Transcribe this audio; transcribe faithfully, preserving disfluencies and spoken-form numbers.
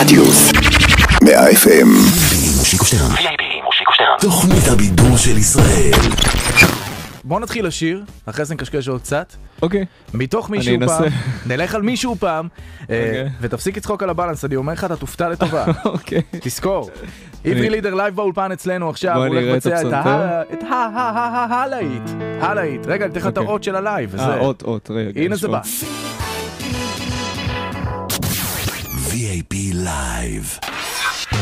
רדיוס מאה אף אם. מושיקו שטרן. וי איי פי מושיקו שטרן. תוכנית הבידור של ישראל. בוא נתחיל לשיר, אחרי זה נקשקש עוד קצת. אוקיי. מתוך מישהו פעם, נלך על מישהו פעם, ותפסיק לצחוק על הבלנס, אני אומר לך, אתה תופתע לטובה. אוקיי. תזכור. עברי לידר לייב באולפן אצלנו עכשיו, הוא הולך לבצע את הלהיט. הלהיט. רגע, נתן לך את האות של הלייב. אה, אות, אות, רגע. הנה זה בא. וי איי פי Live.